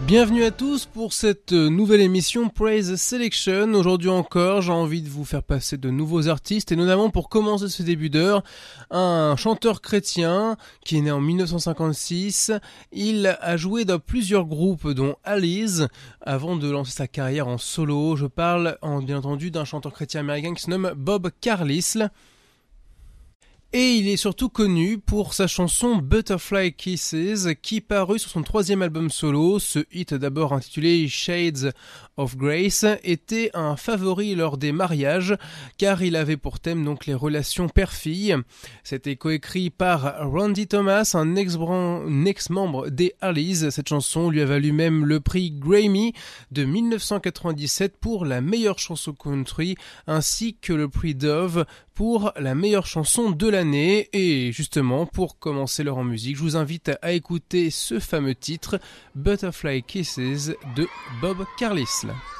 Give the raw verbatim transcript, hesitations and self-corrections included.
Bienvenue à tous pour cette nouvelle émission Praise Selection. Aujourd'hui encore, j'ai envie de vous faire passer de nouveaux artistes et notamment pour commencer ce début d'heure, un chanteur chrétien qui est né en dix-neuf cent cinquante-six. Il a joué dans plusieurs groupes dont Alice avant de lancer sa carrière en solo. Je parle en, bien entendu d'un chanteur chrétien américain qui se nomme Bob Carlisle. Et il est surtout connu pour sa chanson Butterfly Kisses qui parut sur son troisième album solo. Ce hit d'abord intitulé Shades of Grace était un favori lors des mariages car il avait pour thème donc les relations père-fille. C'était coécrit par Randy Thomas, un ex-membre des Alice. Cette chanson lui a valu même le prix Grammy de dix-neuf cent quatre-vingt-dix-sept pour la meilleure chanson country ainsi que le prix Dove pour la meilleure chanson de l'année. Et justement, pour commencer l'heure en musique, je vous invite à écouter ce fameux titre Butterfly Kisses de Bob Carlisle.